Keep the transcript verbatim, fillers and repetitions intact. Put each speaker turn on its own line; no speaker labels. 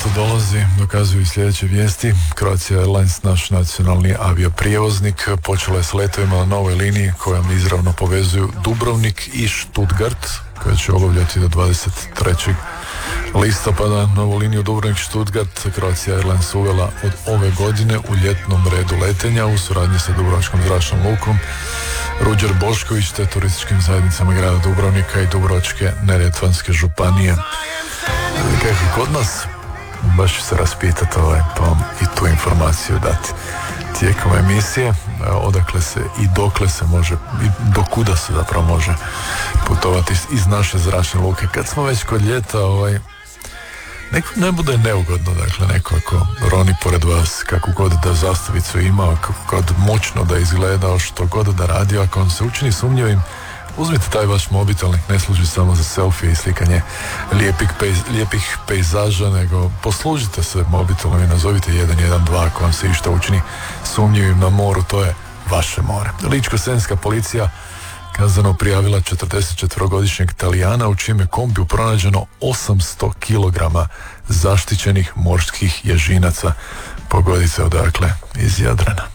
ljeto dolazi, dokazuju i sljedeće vijesti. Croatia Airlines, naš nacionalni avioprijevoznik, počela je s letovima na novoj liniji kojom izravno povezuju Dubrovnik i Stuttgart, koja će obavljati do dvadeset trećeg listopada. Novu liniju Dubrovnik-Stuttgart Croatia Airlines uvela od ove godine u ljetnom redu letenja u suradnji sa Dubrovačkom zračnom lukom Ruđer Bošković te turističkim zajednicama grada Dubrovnika i Dubrovačke Neretvanske županije. Kako kod nas, baš ću se raspitati ovaj, pa vam i tu informaciju dati tijekom emisije, odakle se i dokle se može, i do kuda se zapravo može putovati iz naše zračne luke. Kad smo već kod ljeta, ovaj, neko ne bude neugodno, dakle, neko ako roni pored vas, kako god da zastavicu ima, kako god moćno da izgleda, što god da radi, ako vam se učini sumnjivim, uzmite taj vaš mobitel, nek ne služi samo za selfie i slikanje lijepih, pejz, lijepih pejzaža, nego poslužite se mobitelom i nazovite jedan jedan dva ako vam se išta učini sumnjivim na moru, to je vaše more. Ličko-senjska policija kazneno prijavila četrdesetčetverogodišnjeg Talijana u čijem je kombiju pronađeno osamsto kilograma zaštićenih morskih ježinaca. Pogodite odakle, iz Jadrana.